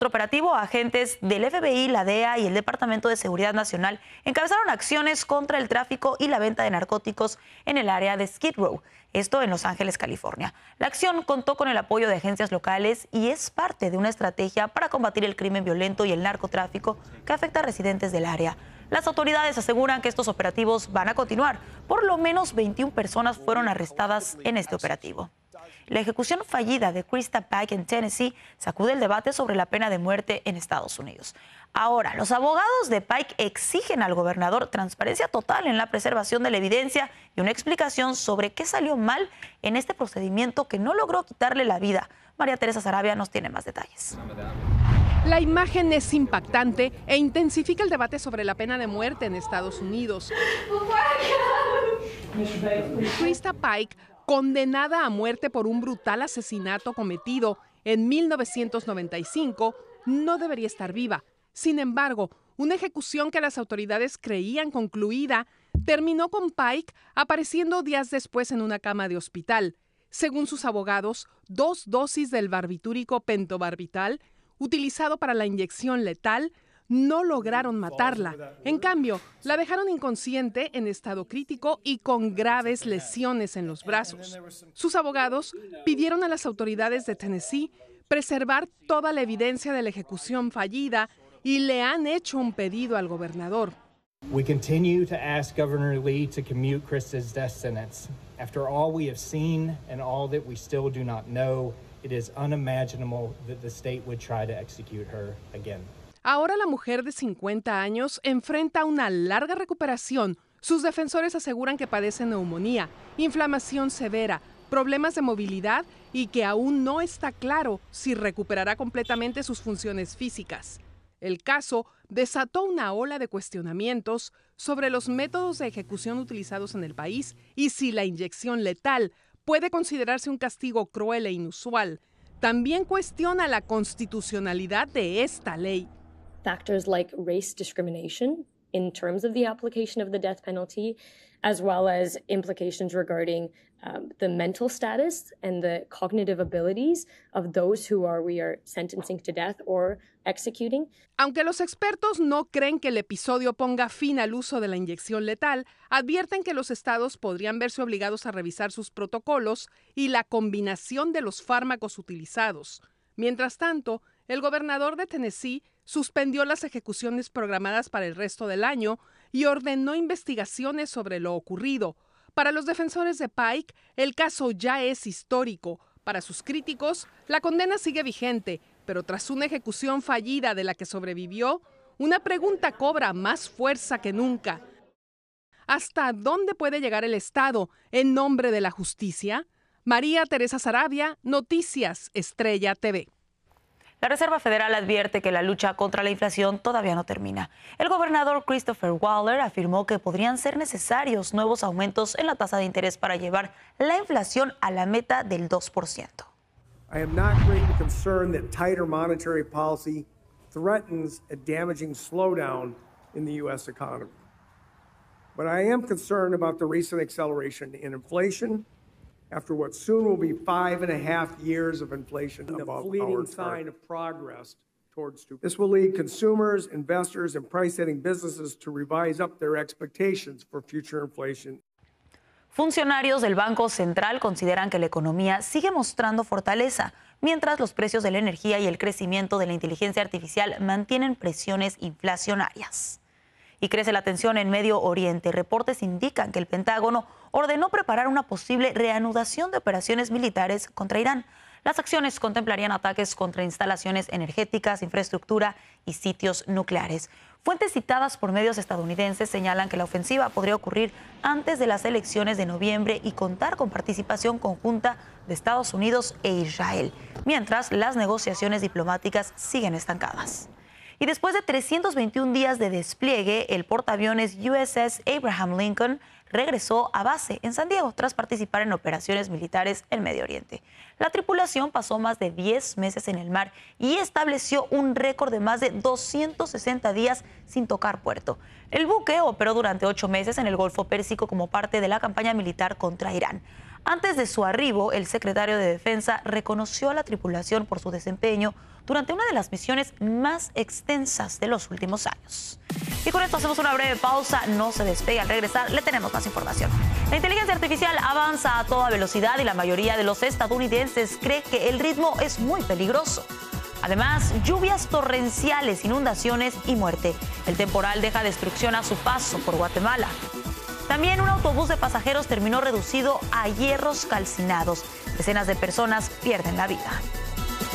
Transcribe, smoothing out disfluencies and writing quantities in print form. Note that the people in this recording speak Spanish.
Otro operativo, agentes del FBI, la DEA y el Departamento de Seguridad Nacional encabezaron acciones contra el tráfico y la venta de narcóticos en el área de Skid Row, esto en Los Ángeles, California. La acción contó con el apoyo de agencias locales y es parte de una estrategia para combatir el crimen violento y el narcotráfico que afecta a residentes del área. Las autoridades aseguran que estos operativos van a continuar. Por lo menos 21 personas fueron arrestadas en este operativo. La ejecución fallida de Krista Pike en Tennessee sacude el debate sobre la pena de muerte en Estados Unidos. Ahora, los abogados de Pike exigen al gobernador transparencia total en la preservación de la evidencia y una explicación sobre qué salió mal en este procedimiento que no logró quitarle la vida. María Teresa Sarabia nos tiene más detalles. La imagen es impactante e intensifica el debate sobre la pena de muerte en Estados Unidos. Krista Pike, condenada a muerte por un brutal asesinato cometido en 1995, no debería estar viva. Sin embargo, una ejecución que las autoridades creían concluida terminó con Pike apareciendo días después en una cama de hospital. Según sus abogados, 2 dosis del barbitúrico pentobarbital, utilizado para la inyección letal, no lograron matarla. En cambio, la dejaron inconsciente, en estado crítico y con graves lesiones en los brazos. Sus abogados pidieron a las autoridades de Tennessee preservar toda la evidencia de la ejecución fallida y le han hecho un pedido al gobernador. We continue to ask Governor Lee to commute Krista's death sentence. After all we have seen and all that we still do not know, it is unimaginable that the state would try to execute her again. Ahora la mujer de 50 años enfrenta una larga recuperación. Sus defensores aseguran que padece neumonía, inflamación severa, problemas de movilidad y que aún no está claro si recuperará completamente sus funciones físicas. El caso desató una ola de cuestionamientos sobre los métodos de ejecución utilizados en el país y si la inyección letal puede considerarse un castigo cruel e inusual. También cuestiona la constitucionalidad de esta ley. Factors like race discrimination in terms of the application of the death penalty, as well as implications regarding the mental status and the cognitive abilities of those who we are sentencing to death or executing. Aunque los expertos no creen que el episodio ponga fin al uso de la inyección letal, advierten que los estados podrían verse obligados a revisar sus protocolos y la combinación de los fármacos utilizados. Mientras tanto, el gobernador de Tennessee suspendió las ejecuciones programadas para el resto del año y ordenó investigaciones sobre lo ocurrido. Para los defensores de Pike, el caso ya es histórico. Para sus críticos, la condena sigue vigente, pero tras una ejecución fallida de la que sobrevivió, una pregunta cobra más fuerza que nunca. ¿Hasta dónde puede llegar el Estado en nombre de la justicia? María Teresa Sarabia, Noticias Estrella TV. La Reserva Federal advierte que la lucha contra la inflación todavía no termina. El gobernador Christopher Waller afirmó que podrían ser necesarios nuevos aumentos en la tasa de interés para llevar la inflación a la meta del 2%. I am not greatly concerned that tighter monetary policy threatens a damaging slowdown in the U.S. economy. But I am concerned about the recent acceleration in inflation after what soon will be 5.5 years of inflation above our sign of progress towards 2%. This will lead consumers, investors, and price-setting businesses to revise up their expectations for future inflation. Funcionarios del Banco Central consideran que la economía sigue mostrando fortaleza, mientras los precios de la energía y el crecimiento de la inteligencia artificial mantienen presiones inflacionarias. Y crece la tensión en Medio Oriente. Reportes indican que el Pentágono ordenó preparar una posible reanudación de operaciones militares contra Irán. Las acciones contemplarían ataques contra instalaciones energéticas, infraestructura y sitios nucleares. Fuentes citadas por medios estadounidenses señalan que la ofensiva podría ocurrir antes de las elecciones de noviembre y contar con participación conjunta de Estados Unidos e Israel, mientras las negociaciones diplomáticas siguen estancadas. Y después de 321 días de despliegue, el portaaviones USS Abraham Lincoln regresó a base en San Diego tras participar en operaciones militares en Medio Oriente. La tripulación pasó más de 10 meses en el mar y estableció un récord de más de 260 días sin tocar puerto. El buque operó durante 8 meses en el Golfo Pérsico como parte de la campaña militar contra Irán. Antes de su arribo, el secretario de Defensa reconoció a la tripulación por su desempeño durante una de las misiones más extensas de los últimos años. Y con esto hacemos una breve pausa. No se despegue. Al regresar le tenemos más información. La inteligencia artificial avanza a toda velocidad y la mayoría de los estadounidenses cree que el ritmo es muy peligroso. Además, lluvias torrenciales, inundaciones y muerte. El temporal deja destrucción a su paso por Guatemala. También un autobús de pasajeros terminó reducido a hierros calcinados. Decenas de personas pierden la vida.